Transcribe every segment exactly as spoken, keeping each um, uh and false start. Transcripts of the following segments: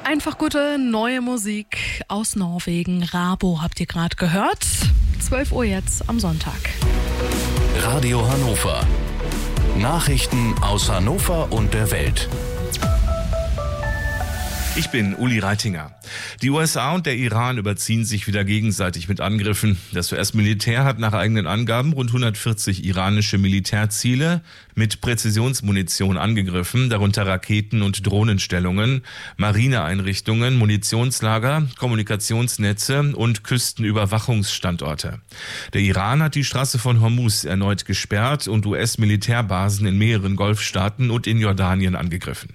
Einfach gute neue Musik aus Norwegen. Rabo habt ihr gerade gehört. zwölf Uhr jetzt am Sonntag. Radio Hannover. Nachrichten aus Hannover und der Welt. Ich bin Uli Reitinger. Die U S A und der Iran überziehen sich wieder gegenseitig mit Angriffen. Das U S-Militär hat nach eigenen Angaben rund hundertvierzig iranische Militärziele mit Präzisionsmunition angegriffen, darunter Raketen- und Drohnenstellungen, Marineeinrichtungen, Munitionslager, Kommunikationsnetze und Küstenüberwachungsstandorte. Der Iran hat die Straße von Hormuz erneut gesperrt und U S-Militärbasen in mehreren Golfstaaten und in Jordanien angegriffen.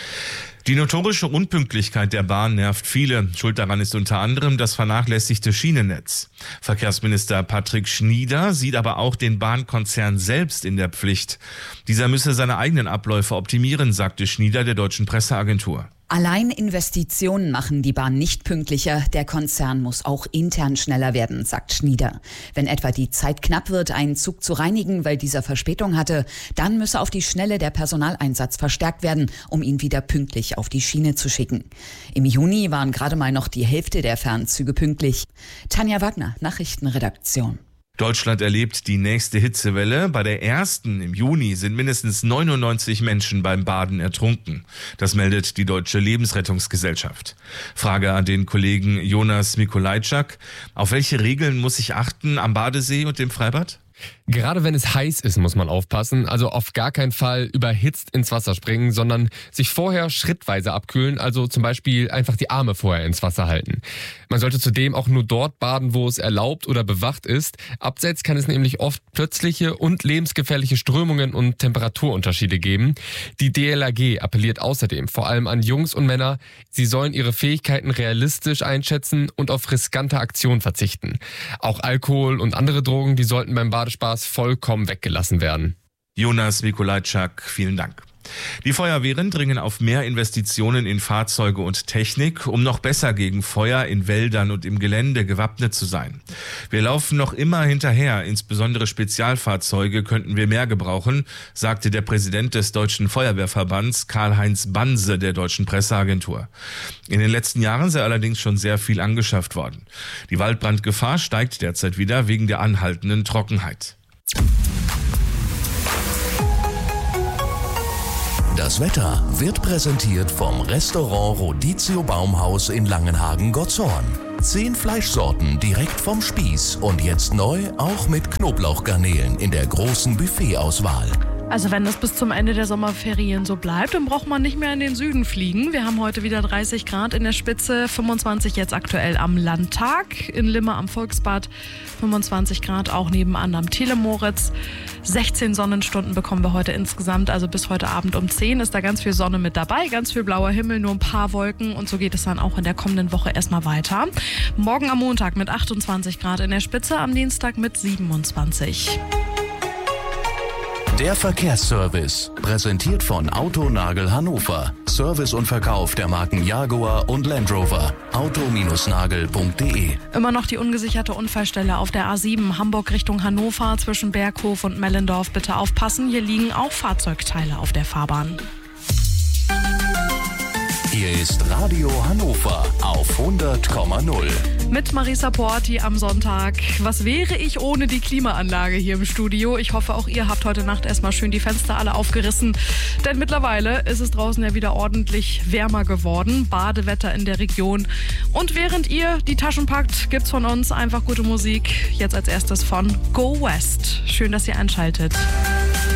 Die notorische Unpünktlichkeit der Bahn nervt viele. Schuld daran ist unter anderem das vernachlässigte Schienennetz. Verkehrsminister Patrick Schnieder sieht aber auch den Bahnkonzern selbst in der Pflicht. Dieser müsse seine eigenen Abläufe optimieren, sagte Schnieder der deutschen Presseagentur. Allein Investitionen machen die Bahn nicht pünktlicher. Der Konzern muss auch intern schneller werden, sagt Schnieder. Wenn etwa die Zeit knapp wird, einen Zug zu reinigen, weil dieser Verspätung hatte, dann müsse auf die Schnelle der Personaleinsatz verstärkt werden, um ihn wieder pünktlich auf die Schiene zu schicken. Im Juni waren gerade mal noch die Hälfte der Fernzüge pünktlich. Tanja Wagner, Nachrichtenredaktion. Deutschland erlebt die nächste Hitzewelle. Bei der ersten im Juni sind mindestens neunundneunzig Menschen beim Baden ertrunken. Das meldet die Deutsche Lebensrettungsgesellschaft. Frage an den Kollegen Jonas Mikolajczak. Auf welche Regeln muss ich achten am Badesee und dem Freibad? Gerade wenn es heiß ist, muss man aufpassen. Also auf gar keinen Fall überhitzt ins Wasser springen, sondern sich vorher schrittweise abkühlen. Also zum Beispiel einfach die Arme vorher ins Wasser halten. Man sollte zudem auch nur dort baden, wo es erlaubt oder bewacht ist. Abseits kann es nämlich oft plötzliche und lebensgefährliche Strömungen und Temperaturunterschiede geben. Die D L R G appelliert außerdem vor allem an Jungs und Männer, sie sollen ihre Fähigkeiten realistisch einschätzen und auf riskante Aktionen verzichten. Auch Alkohol und andere Drogen, die sollten beim Badespaß vollkommen weggelassen werden. Jonas Mikolajczak, vielen Dank. Die Feuerwehren dringen auf mehr Investitionen in Fahrzeuge und Technik, um noch besser gegen Feuer in Wäldern und im Gelände gewappnet zu sein. Wir laufen noch immer hinterher, insbesondere Spezialfahrzeuge könnten wir mehr gebrauchen, sagte der Präsident des Deutschen Feuerwehrverbands Karl-Heinz Banse der Deutschen Presseagentur. In den letzten Jahren sei allerdings schon sehr viel angeschafft worden. Die Waldbrandgefahr steigt derzeit wieder wegen der anhaltenden Trockenheit. Das Wetter wird präsentiert vom Restaurant Rodizio Baumhaus in Langenhagen-Gottshorn. Zehn Fleischsorten direkt vom Spieß und jetzt neu auch mit Knoblauchgarnelen in der großen Buffetauswahl. Also wenn das bis zum Ende der Sommerferien so bleibt, dann braucht man nicht mehr in den Süden fliegen. Wir haben heute wieder dreißig Grad in der Spitze, fünfundzwanzig jetzt aktuell am Landtag, in Limmer am Volksbad, fünfundzwanzig Grad auch nebenan am Telemoritz. sechzehn Sonnenstunden bekommen wir heute insgesamt, also bis heute Abend um zehn ist da ganz viel Sonne mit dabei, ganz viel blauer Himmel, nur ein paar Wolken und so geht es dann auch in der kommenden Woche erstmal weiter. Morgen am Montag mit achtundzwanzig Grad in der Spitze, am Dienstag mit siebenundzwanzig. Der Verkehrsservice, präsentiert von Autonagel Hannover. Service und Verkauf der Marken Jaguar und Land Rover. auto nagel punkt de. Immer noch die ungesicherte Unfallstelle auf der A sieben Hamburg Richtung Hannover zwischen Berghof und Mellendorf. Bitte aufpassen, hier liegen auch Fahrzeugteile auf der Fahrbahn. Hier ist Radio Hannover auf hundert Komma null. Mit Marisa Porti am Sonntag. Was wäre ich ohne die Klimaanlage hier im Studio? Ich hoffe, auch ihr habt heute Nacht erstmal schön die Fenster alle aufgerissen. Denn mittlerweile ist es draußen ja wieder ordentlich wärmer geworden. Badewetter in der Region. Und während ihr die Taschen packt, gibt's von uns einfach gute Musik. Jetzt als erstes von Go West. Schön, dass ihr einschaltet.